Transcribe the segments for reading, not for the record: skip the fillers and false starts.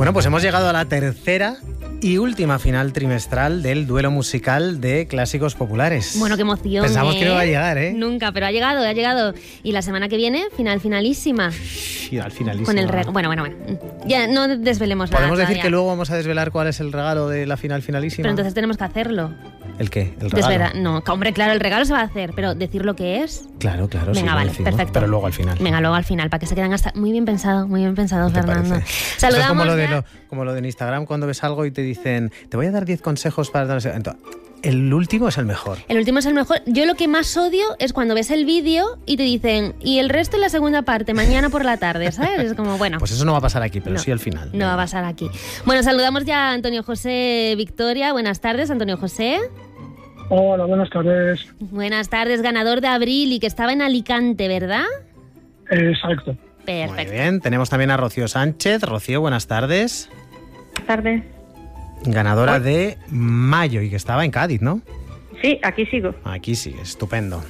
Bueno, pues hemos llegado a la tercera y última final trimestral del duelo musical de clásicos populares. Bueno, qué emoción. Pensamos que no iba a llegar, ¿eh? Nunca, pero ha llegado. Y la semana que viene, finalísima. Final finalísima. Con el bueno. Ya no desvelemos nada. ¿Podemos decir todavía. que luego vamos a desvelar cuál es el regalo de la final finalísima? Pero entonces tenemos que hacerlo. ¿El qué? ¿El regalo? No, hombre, claro, el regalo se va a hacer, pero decir lo que es. Claro, Venga, sí, vale, decimos, perfecto. pero luego al final. Venga, luego al final, para que se queden hasta... Muy bien pensado, Fernando. Eso Saludamos es como lo de Instagram, cuando ves algo y te dicen, te voy a dar 10 consejos para... Entonces, el último es el mejor. El último es el mejor. Yo lo que más odio es cuando ves el vídeo y te dicen, y el resto en la segunda parte, mañana por la tarde, ¿sabes? Es como, bueno. Pues eso no va a pasar aquí, pero no, sí al final. No va a pasar aquí. Bueno, saludamos ya a Antonio José Victoria. Buenas tardes, Antonio José. Hola, buenas tardes. Buenas tardes, ganador de Abril y que estaba en Alicante, ¿verdad? Exacto. Perfecto. Muy bien, tenemos también a Rocío Sánchez. Rocío, buenas tardes. Buenas tardes. Ganadora de Mayo y que estaba en Cádiz, ¿no? Sí, aquí sigo. Aquí sí, estupendo.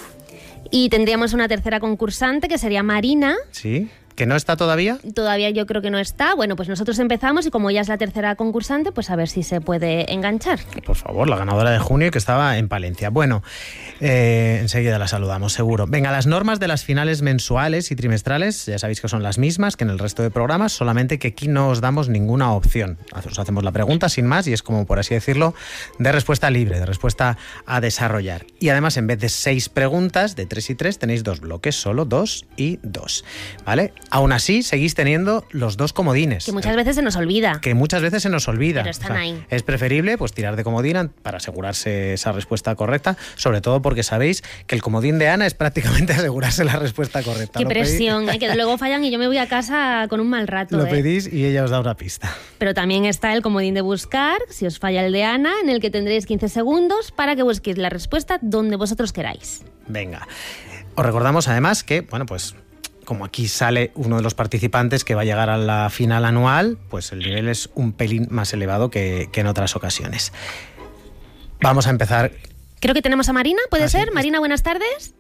Y tendríamos una tercera concursante que sería Marina. Sí, ¿que no está todavía? Todavía yo creo que no está. Bueno, pues nosotros empezamos y como ella es la tercera concursante, pues a ver si se puede enganchar. Por favor, la ganadora de junio que estaba en Palencia. Bueno, enseguida la saludamos, seguro. Venga, las normas de las finales mensuales y trimestrales, ya sabéis que son las mismas que en el resto de programas, solamente que aquí no os damos ninguna opción. Os hacemos la pregunta sin más y es como, por así decirlo, de respuesta libre, de respuesta a desarrollar. Y además, en vez de 6 preguntas, de 3 y 3, tenéis 2 bloques, solo 2 y 2, ¿vale? Aún así, seguís teniendo los 2 comodines. Que muchas veces se nos olvida. Que muchas veces se nos olvida. Pero están ahí. Es preferible pues tirar de comodín para asegurarse esa respuesta correcta, sobre todo porque sabéis que el comodín de Ana es prácticamente asegurarse la respuesta correcta. Qué presión, que luego fallan y yo me voy a casa con un mal rato. Lo pedís y ella os da una pista. Pero también está el comodín de buscar, si os falla el de Ana, en el que tendréis 15 segundos para que busquéis la respuesta donde vosotros queráis. Venga. Os recordamos además que, bueno, pues como aquí sale uno de los participantes que va a llegar a la final anual, pues el nivel es un pelín más elevado que en otras ocasiones. Vamos a empezar. Creo que tenemos a Marina, ¿puede ser? Sí. Marina, buenas tardes.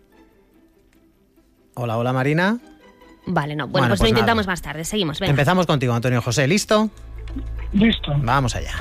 Hola, Marina. Vale, no. Bueno, pues lo intentamos más tarde. Seguimos, venga. Empezamos contigo, Antonio José. ¿Listo? Listo. Vamos allá.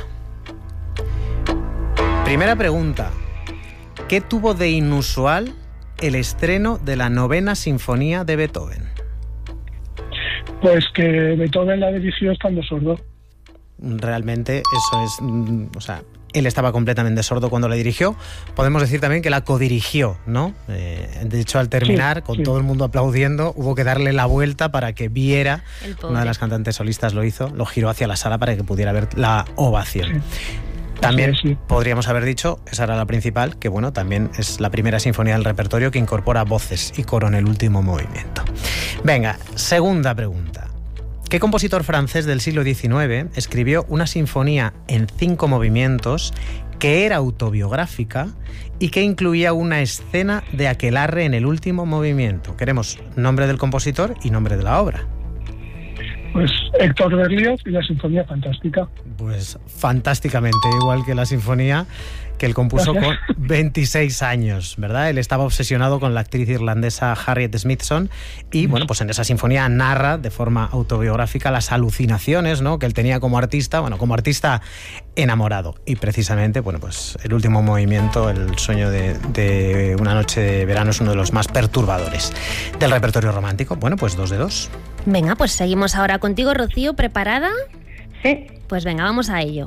Primera pregunta. ¿Qué tuvo de inusual el estreno de la 9ª Sinfonía de Beethoven? Pues que Beethoven la dirigió estando sordo. Realmente eso es... O sea, él estaba completamente sordo cuando la dirigió. Podemos decir también que la codirigió, ¿no? De hecho, al terminar, con todo el mundo aplaudiendo, hubo que darle la vuelta para que viera. Una de las cantantes solistas lo hizo, lo giró hacia la sala para que pudiera ver la ovación. Sí. También podríamos haber dicho, esa era la principal, que bueno, también es la primera sinfonía del repertorio que incorpora voces y coro en el último movimiento. Venga, segunda pregunta. ¿Qué compositor francés del siglo XIX escribió una sinfonía en 5 movimientos que era autobiográfica y que incluía una escena de aquelarre en el último movimiento? Queremos nombre del compositor y nombre de la obra. Pues Héctor Berlioz y la Sinfonía Fantástica. Pues fantásticamente, igual que la sinfonía que él compuso con 26 años, ¿verdad? Él estaba obsesionado con la actriz irlandesa Harriet Smithson y, bueno, pues en esa sinfonía narra de forma autobiográfica las alucinaciones, ¿no?, que él tenía como artista, bueno, como artista enamorado. Y precisamente, bueno, pues el último movimiento, el sueño de una noche de verano, es uno de los más perturbadores del repertorio romántico. Bueno, pues 2 de 2. Venga, pues seguimos ahora contigo, Rocío. ¿Preparada? Sí. Pues venga, vamos a ello.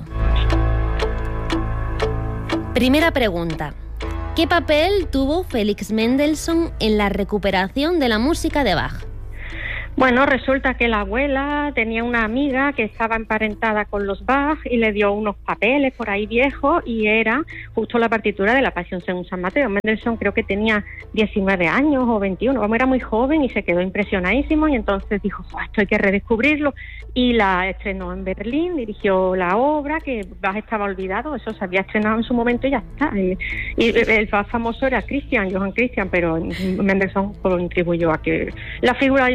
Primera pregunta. ¿Qué papel tuvo Félix Mendelssohn en la recuperación de la música de Bach? Bueno, resulta que la abuela tenía una amiga que estaba emparentada con los Bach y le dio unos papeles por ahí viejos y era justo la partitura de la Pasión según San Mateo. Mendelssohn creo que tenía 19 años o 21, como era muy joven y se quedó impresionadísimo y entonces dijo, esto hay que redescubrirlo y la estrenó en Berlín, dirigió la obra, que Bach estaba olvidado, eso se había estrenado en su momento y ya está. Y el más famoso era Johann Christian, pero Mendelssohn contribuyó a que la figura de Johann Sebastian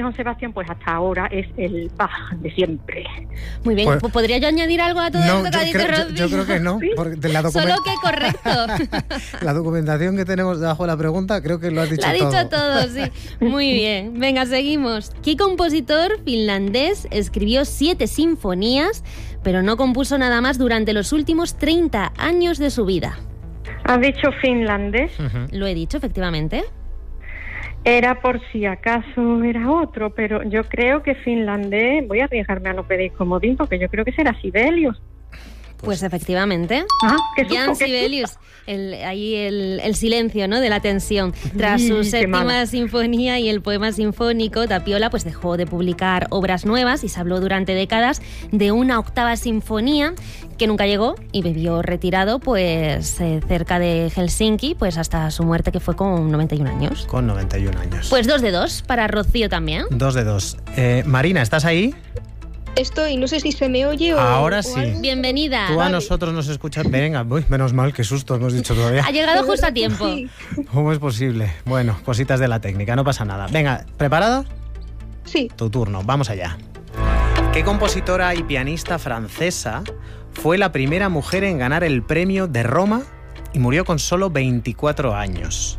Beethoven, pues hasta ahora es el Bach de siempre. Muy bien, Pues, ¿podría yo añadir algo a todo No, esto que ha dicho Rocío? yo creo que no. Porque de Solo que correcto. la documentación que tenemos debajo de la pregunta, creo que lo has dicho Lo ha todo. dicho todo, sí. Muy bien. Venga, seguimos. ¿Qué compositor finlandés escribió 7 sinfonías, pero no compuso nada más durante los últimos 30 años de su vida? ¿Has dicho finlandés? Lo he dicho, efectivamente. Era por si acaso era otro, pero yo creo que finlandés, voy a arriesgarme a no pedir comodín, porque yo creo que será Sibelius. Pues efectivamente. ¿Qué supo? Jan ¿Qué Sibelius. Ahí el silencio, ¿no?, de la tensión. Tras su Qué séptima mala. sinfonía y el poema sinfónico, Tapiola pues dejó de publicar obras nuevas y se habló durante décadas de una 8ª sinfonía que nunca llegó y vivió retirado pues cerca de Helsinki pues hasta su muerte, que fue con 91 años. Con 91 años. Pues 2 de 2 para Rocío también. 2 de 2. Marina, ¿estás ahí? Estoy, no sé si se me oye o... Ahora o sí. algo. Bienvenida. Tú a nosotros nos escuchas. Venga, uy, menos mal, qué susto hemos dicho todavía. Ha llegado justo a tiempo. Sí. ¿Cómo es posible? Bueno, cositas de la técnica, no pasa nada. Venga, ¿preparado? Sí. Tu turno, vamos allá. ¿Qué compositora y pianista francesa fue la primera mujer en ganar el premio de Roma y murió con solo 24 años?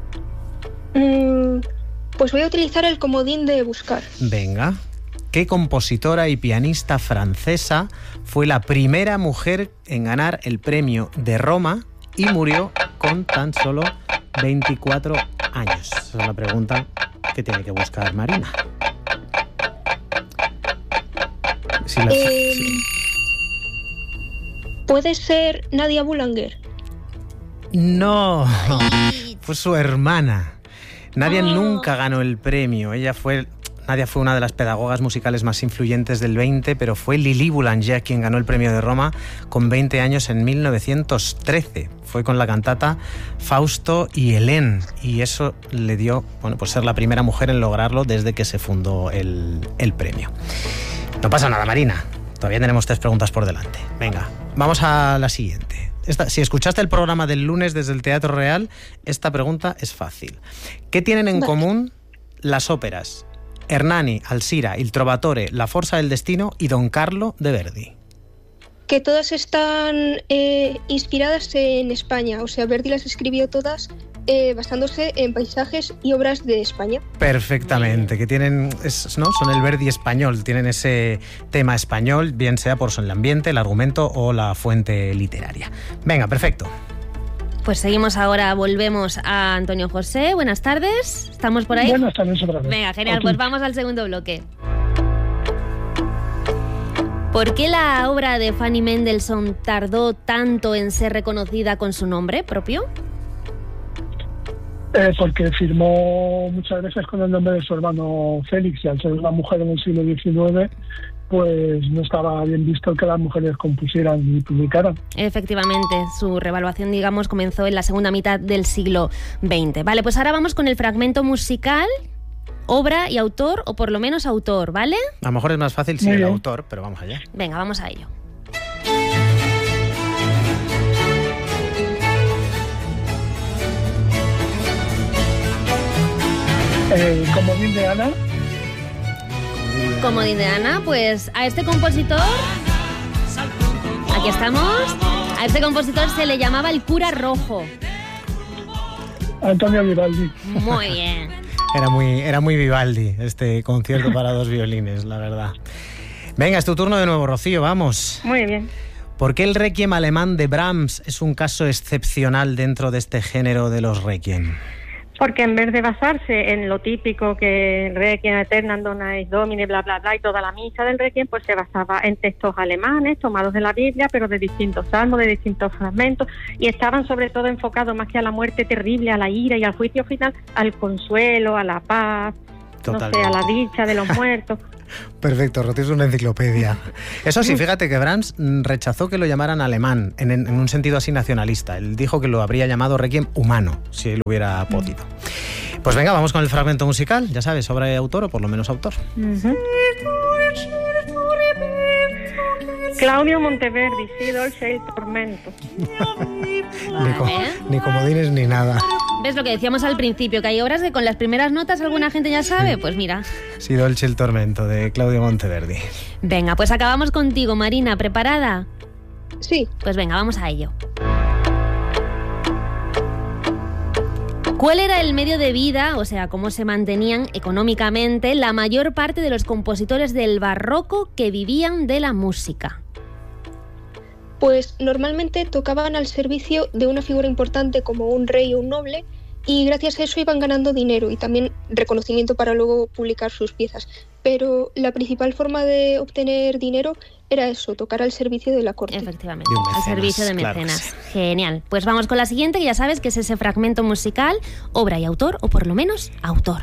Pues voy a utilizar el comodín de buscar. Venga. ¿Qué compositora y pianista francesa fue la primera mujer en ganar el premio de Roma y murió con tan solo 24 años? Esa es la pregunta que tiene que buscar Marina. Sí, sí. ¿Puede ser Nadia Boulanger? No, fue su hermana. Nadia nunca ganó el premio. Nadia fue una de las pedagogas musicales más influyentes del 20, pero fue Lili Boulanger quien ganó el premio de Roma con 20 años en 1913. Fue con la cantata Fausto y Hélène, y eso le dio, pues ser la primera mujer en lograrlo desde que se fundó el premio. No pasa nada, Marina. Todavía tenemos 3 preguntas por delante. Venga, vamos a la siguiente. Si escuchaste el programa del lunes desde el Teatro Real, esta pregunta es fácil. ¿Qué tienen en común las óperas Hernani, Alzira, Il Trovatore, La Forza del Destino y Don Carlo de Verdi? Que todas están inspiradas en España. O sea, Verdi las escribió todas basándose en paisajes y obras de España. Perfectamente, que tienen, ¿no? Son el Verdi español, tienen ese tema español, bien sea por el ambiente, el argumento o la fuente literaria. Venga, perfecto. Pues seguimos ahora, volvemos a Antonio José. Buenas tardes, ¿estamos por ahí? Buenas tardes otra vez. Venga, genial, Aquí. pues vamos al segundo bloque. ¿Por qué la obra de Fanny Mendelssohn tardó tanto en ser reconocida con su nombre propio? Porque firmó muchas veces con el nombre de su hermano Félix, y al ser una mujer en el siglo XIX, pues no estaba bien visto que las mujeres compusieran y publicaran. Efectivamente, su revaluación, digamos, comenzó en la segunda mitad del siglo XX. Vale, pues ahora vamos con el fragmento musical, obra y autor, o por lo menos autor, ¿vale? A lo mejor es más fácil si Muy el bien. autor, pero vamos allá. Venga, vamos a ello. Comodín de Ana. Comodín de Ana, pues a este compositor, aquí estamos, a este compositor se le llamaba el cura rojo. Antonio Vivaldi. Muy bien. Era muy Vivaldi este concierto para 2 violines, la verdad. Venga, es tu turno de nuevo, Rocío, vamos. Muy bien. ¿Por qué el requiem alemán de Brahms es un caso excepcional dentro de este género de los requiem? Porque en vez de basarse en lo típico que el Requiem Aeternam Dona Eis Domine, bla, bla, bla, y toda la misa del Requiem, pues se basaba en textos alemanes tomados de la Biblia, pero de distintos salmos, de distintos fragmentos, y estaban sobre todo enfocados más que a la muerte terrible, a la ira y al juicio final, al consuelo, a la paz, Totalmente. no sé, a la dicha de los muertos. Perfecto, Rocío es una enciclopedia. Eso sí, fíjate que Brahms rechazó que lo llamaran alemán, en un sentido así nacionalista. Él dijo que lo habría llamado requiem humano, si él hubiera podido. Pues venga, vamos con el fragmento musical. Ya sabes, obra de autor o por lo menos autor. Claudio Monteverdi, sí, Dolce il Tormento. Ni comodines ni nada. ¿Ves lo que decíamos al principio? Que hay obras que con las primeras notas alguna gente ya sabe. Pues mira. Sí, Dolce el Tormento, de Claudio Monteverdi. Venga, pues acabamos contigo, Marina. ¿Preparada? Sí. Pues venga, vamos a ello. ¿Cuál era el medio de vida, o sea, cómo se mantenían económicamente la mayor parte de los compositores del barroco que vivían de la música? Pues normalmente tocaban al servicio de una figura importante como un rey o un noble, y gracias a eso iban ganando dinero y también reconocimiento para luego publicar sus piezas. Pero la principal forma de obtener dinero era eso, tocar al servicio de la corte. Efectivamente, De un mecenas, al servicio de claro mecenas. que sí. Genial. Pues vamos con la siguiente, que ya sabes que es ese fragmento musical, obra y autor, o por lo menos autor.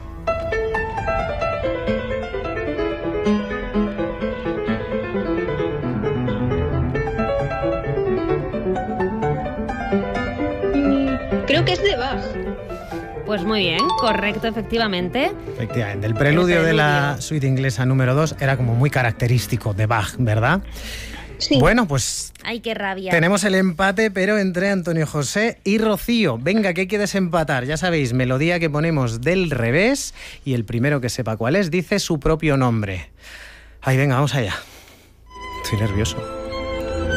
Creo que es de Bach. Pues muy bien, correcto, efectivamente. Efectivamente, el preludio de la suite inglesa número 2 era como muy característico de Bach, ¿verdad? Sí. Bueno, pues Ay, qué rabia. tenemos el empate, pero entre Antonio José y Rocío. Venga, que hay que desempatar. Ya sabéis, melodía que ponemos del revés y el primero que sepa cuál es dice su propio nombre. Ay, venga, vamos allá. Estoy nervioso.